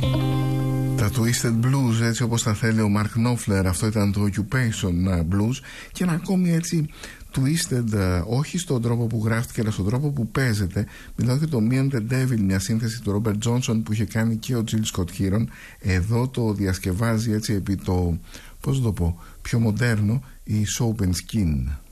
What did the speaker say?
Τα Twisted Blues, έτσι όπως τα θέλει ο Mark Knopfler. Αυτό ήταν το Occupation Blues. Και ένα ακόμη έτσι Twisted, όχι στον τρόπο που γράφτηκε αλλά στον τρόπο που παίζεται. Μιλάω για το Me and the Devil, μια σύνθεση του Robert Johnson που είχε κάνει και ο Jill Scott Heron. Εδώ το διασκευάζει έτσι επί το, πώς το πω, πιο μοντέρνο, η Soap and Skin.